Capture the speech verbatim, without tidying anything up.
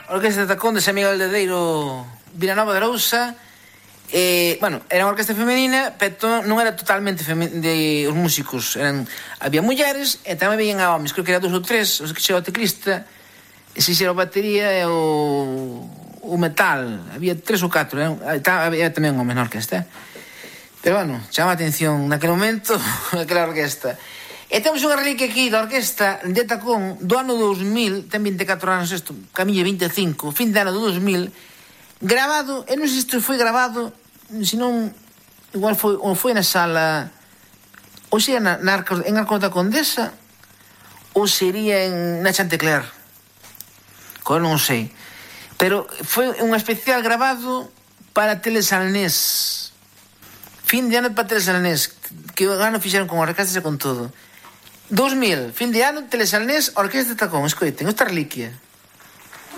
Orquesta de Tacón de San Miguel de Deiro, Vilanova de Arousa. Eh, bueno, era unha orquesta femenina, pero non era totalmente femen... de os músicos eran, había mulleres e tamén veían a homes, creo que era dos ou tres, os que xera o teclista, e se xera a batería e o, o metal, había tres ou catro, era, había tamén un home na orquesta, pero bueno, chama a atención naquele momento aquela orquesta. E temos unha reliquia aquí da orquesta de Tacón do ano dous mil, ten vinte e catro anos isto, camiña vinte e cinco, fin de ano do dous mil, grabado, e non sei se isto foi grabado, senón, igual foi, ou foi na sala, ou sería na, na Arcos, en Arcos da Condesa, ou sería en, na Chantecler, co non sei. Pero foi un especial grabado para Telesalnés. Fin de ano para Telesalnés, que o ano fixeron con orquestas e con todo. dous mil, fin de ano, Telesalnés, Orquesta de Tacón, escoiten, esta reliquia.